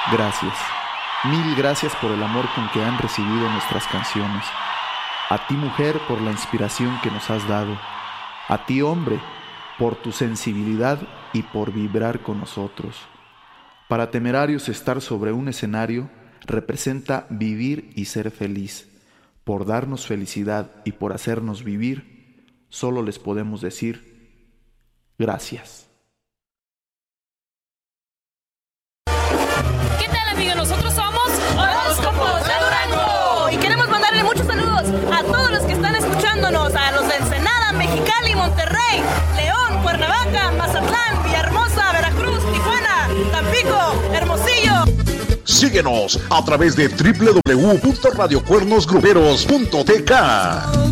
Gracias. Mil gracias por el amor con que han recibido nuestras canciones. A ti, mujer, por la inspiración que nos has dado. A ti, hombre, por tu sensibilidad y por vibrar con nosotros. Para Temerarios, estar sobre un escenario representa vivir y ser feliz. Por darnos felicidad y por hacernos vivir, solo les podemos decir gracias. ¿Qué tal, amigos? Nosotros somos Horóscopos de Durango y queremos mandarle muchos saludos a todos los que están escuchándonos, a los de Ensenada, Mexicali, Monterrey, León, Cuernavaca, Mazatlán, Villahermosa, Veracruz, Tijuana, Tampico, Hermosillo. Síguenos a través de www.radiocuernosgruperos.tk.